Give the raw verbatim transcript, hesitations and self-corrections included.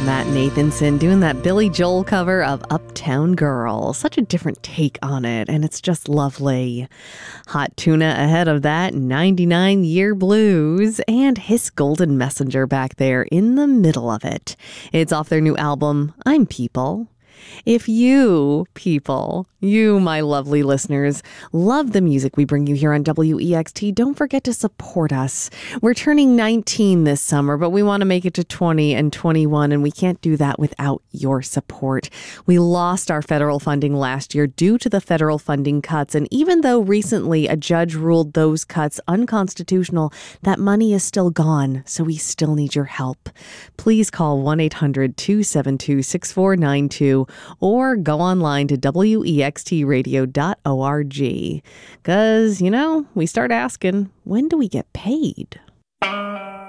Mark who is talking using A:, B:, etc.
A: Matt Nathanson doing that Billy Joel cover of Uptown Girl. Such a different take on it, and it's just lovely. Hot Tuna ahead of that, ninety-nine Year Blues, and His Golden Messenger back there in the middle of it. It's off their new album, I'm People. If you, people, you, my lovely listeners, love the music we bring you here on W E X T, don't forget to support us. We're turning nineteen this summer, but we want to make it to twenty and twenty-one, and we can't do that without your support. We lost our federal funding last year due to the federal funding cuts, and even though recently a judge ruled those cuts unconstitutional, that money is still gone, so we still need your help. Please call one eight hundred two seven two six four nine two or go online to W E X T radio dot org. Because, you know, we start asking, when do we get paid?